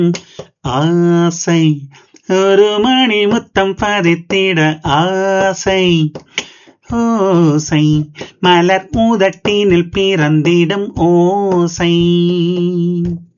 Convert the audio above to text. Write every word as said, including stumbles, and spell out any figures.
ஆசை ஒரு மணி முத்தம் பதித்திட ஆசை ஓசை மலர் பூதட்டினில் பிறந்திடும் ஓசை.